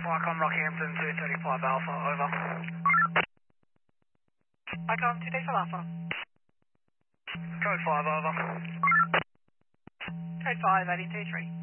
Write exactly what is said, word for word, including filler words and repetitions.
Icon Rockhampton two thirty-five Alpha, over. Icon two thirty-five Alpha. Code five, over. Code five, eighteen two three.